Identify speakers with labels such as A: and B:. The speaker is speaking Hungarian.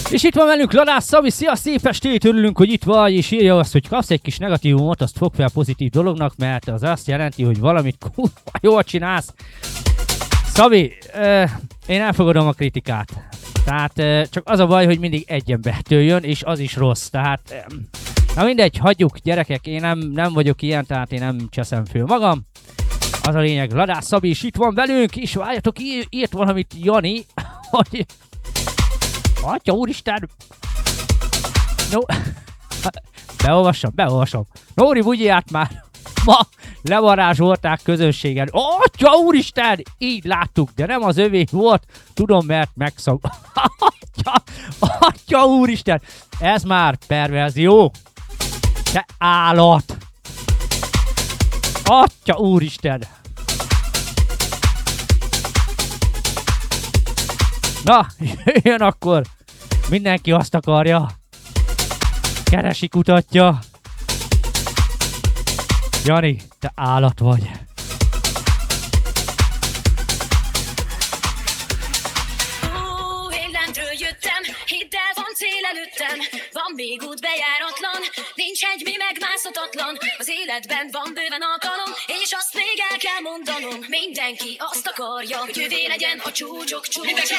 A: És itt van velünk Ladász Szabi, szia, szép estét, örülünk, hogy itt vagy, és írja azt, hogy kapsz egy kis negatívumot, azt fog fel pozitív dolognak, mert az azt jelenti, hogy valamit kurva jól csinálsz. Szabi, én elfogadom a kritikát. Tehát csak az a baj, hogy mindig egy embertől jön, és az is rossz. Tehát, na mindegy, hagyjuk, gyerekek, én nem vagyok ilyen, tehát én nem cseszem föl magam. Az a lényeg, Ladász Szabi is itt van velünk, és várjatok, írt valamit Jani, hogy... Atya úristen! No, beolvasom. Nóri bugyját már ma levarázsolták közönségen. Atya úristen! Így láttuk, de nem az övé volt. Tudom, mert megszag... Atya úristen! Ez már perverzió! Te állat! Atya úristen! Na, jön akkor! Mindenki azt akarja. Keresi, kutatja. Jani, te állat vagy.
B: Én lentről jöttem, hidd el, van cél előttem. Van még út bejáratlan, nincs egy mi megmászhatatlan. Az életben van bőven alkalom, és azt még el kell mondanom. Mindenki azt akarja, hogy ővé legyen a csúcsok csúcs.